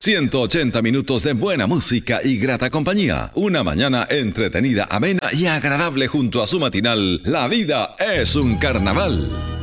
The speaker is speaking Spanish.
180 minutos de buena música y grata compañía. Una mañana entretenida, amena y agradable junto a su matinal. La vida es un carnaval.